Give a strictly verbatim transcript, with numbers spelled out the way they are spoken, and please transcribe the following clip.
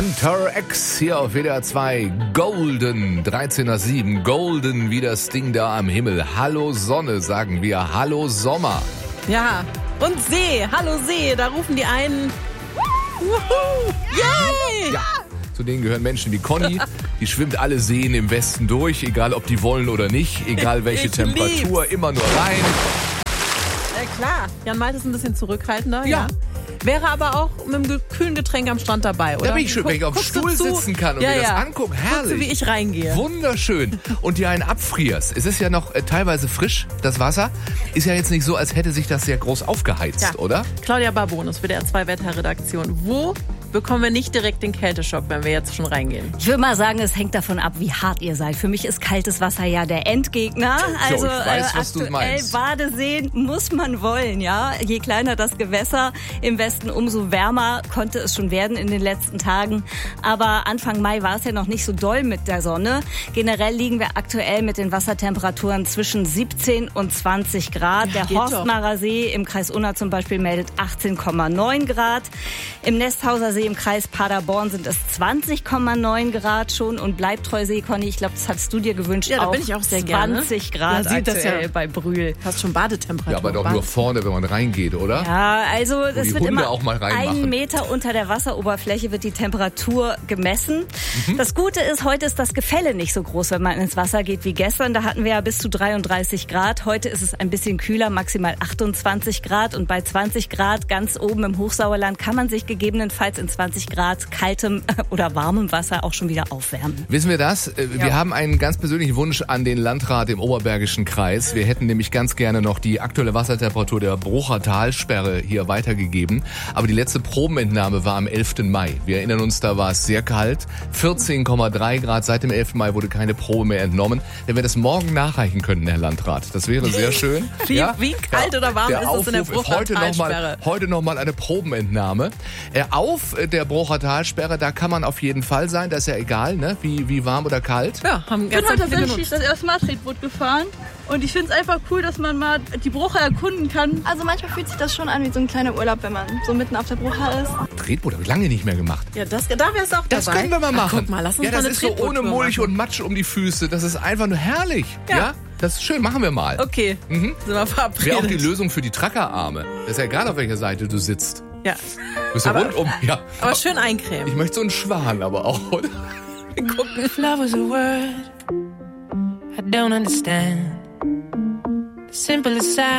Hunter X hier auf W D R zwei. Golden, dreizehn nach sieben. Golden wie das Ding da am Himmel. Hallo Sonne, sagen wir. Hallo Sommer. Ja, und See. Hallo See. Da rufen die einen. Wuhu! Yay! Ja. Zu denen gehören Menschen wie Conny. Die schwimmt alle Seen im Westen durch, egal ob die wollen oder nicht. Egal welche Ich Temperatur, lieb's. immer nur rein. Ja, klar. Jan Malte ist ein bisschen zurückhaltender. Ja. ja. Wäre aber auch mit einem ge- kühlen Getränk am Strand dabei, oder? Da bin ich schön, wenn ich auf dem Guckst du Stuhl zu? sitzen kann und ja, mir das ja. angucken. Herrlich. Guckst du, wie ich reingehe. Wunderschön. Und dir einen abfrierst. Es ist ja noch äh, teilweise frisch, das Wasser. Ist ja jetzt nicht so, als hätte sich das sehr groß aufgeheizt, Ja. oder? Claudia Barbonus, W D R zwei Wetterredaktion. Wo bekommen wir nicht direkt den Kälteschock, wenn wir jetzt schon reingehen? Ich würde mal sagen, es hängt davon ab, wie hart ihr seid. Für mich ist kaltes Wasser ja der Endgegner. Also ich weiß, äh, was du aktuell meinst. Badeseen muss man wollen, ja. Je kleiner das Gewässer im Westen, umso wärmer konnte es schon werden in den letzten Tagen. Aber Anfang Mai war es ja noch nicht so doll mit der Sonne. Generell liegen wir aktuell mit den Wassertemperaturen zwischen siebzehn und zwanzig Grad. Ja, der geht Horstmarer See im Kreis Unna zum Beispiel meldet achtzehn Komma neun Grad. Im Nesthauser See im Kreis Paderborn sind es zwanzig Komma neun Grad schon und Bleibtreusee, Conny, ich glaube, das hattest du dir gewünscht. Ja, da bin ich auch sehr gerne. zwanzig Grad Man sieht das aktuell ja. bei Brühl. Fast schon Badetemperatur. Ja, aber doch nur vorne, wenn man reingeht, oder? Ja, also es die wird Hunde immer auch mal reinmachen. einen Meter unter der Wasseroberfläche wird die Temperatur gemessen. Mhm. Das Gute ist, heute ist das Gefälle nicht so groß, wenn man ins Wasser geht wie gestern. Da hatten wir ja bis zu dreiunddreißig Grad. Heute ist es ein bisschen kühler, maximal achtundzwanzig Grad. Und bei zwanzig Grad ganz oben im Hochsauerland kann man sich gegebenenfalls in zwanzig Grad kaltem oder warmem Wasser auch schon wieder aufwärmen. Wissen wir das? Wir Ja. haben einen ganz persönlichen Wunsch an den Landrat im Oberbergischen Kreis. Wir hätten nämlich ganz gerne noch die aktuelle Wassertemperatur der Brucher Talsperre hier weitergegeben. Aber die letzte Probenentnahme war am elften Mai. Wir erinnern uns, da war es sehr kalt. vierzehn Komma drei Grad. Seit dem elften Mai wurde keine Probe mehr entnommen. Wenn wir das morgen nachreichen könnten, Herr Landrat, das wäre sehr schön. Wie, Ja? wie kalt Ja. oder warm Der ist es in der Aufruf ist Brucher heute noch mal, Talsperre? heute noch mal eine Probenentnahme. Äh, auf der Brucher Talsperre, da kann man auf jeden Fall sein. Das ist ja egal, ne? Wie, wie warm oder kalt. Ja, haben Ich bin ganz heute viele tatsächlich genutzt. das erste Mal Tretboot gefahren und ich finde es einfach cool, dass man mal die Brucher erkunden kann. Also manchmal fühlt sich das schon an wie so ein kleiner Urlaub, wenn man so mitten auf der Brucher ist. Tretboot habe ich lange nicht mehr gemacht. Ja, das, da wär's auch Das dabei. können wir mal Ach, machen. guck mal, lass uns ja, mal das eine ist so ohne Tretboottour Mulch machen. und Matsch um die Füße. Das ist einfach nur herrlich. Ja. Ja. Das ist schön, machen wir mal. Okay, Mhm. sind wir Wäre verabredet. auch die Lösung für die Trackerarme. Das ist ja egal, auf welcher Seite du sitzt. Ja, Du bist ja Aber- rundum. Ja. aber schön eincremen. Ich möchte so einen Schwan aber auch, oder? If love was a word, I don't understand. The simplest